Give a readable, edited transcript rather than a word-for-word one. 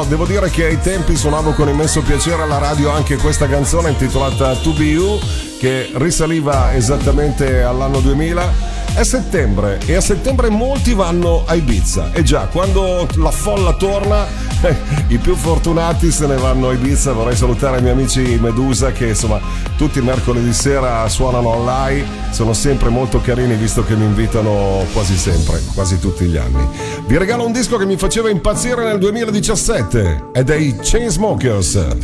però devo dire che ai tempi suonavo con immenso piacere alla radio anche questa canzone intitolata To Be You, che risaliva esattamente all'anno 2000. È settembre e a settembre molti vanno a Ibiza, e già quando la folla torna i più fortunati se ne vanno a Ibiza. Vorrei salutare i miei amici Medusa che insomma tutti i mercoledì sera suonano online, sono sempre molto carini visto che mi invitano quasi sempre, quasi tutti gli anni. Vi regalo un disco che mi faceva impazzire nel 2017, è dei Chainsmokers.